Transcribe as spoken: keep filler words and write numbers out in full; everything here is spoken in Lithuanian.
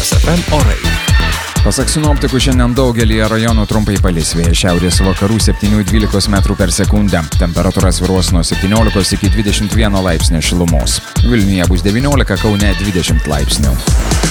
Taras F M orai. Pasak sinoptikų, šiandien daugelyje rajonų trumpai palis, vėjas šiaurės vakarų septynių dvylikos metrų per sekundę. Temperatūra svyruos nuo septyniolikos iki dvidešimt vieno laipsnio šilumos. Vilniuje bus devyniolika, Kaune dvidešimt laipsnių.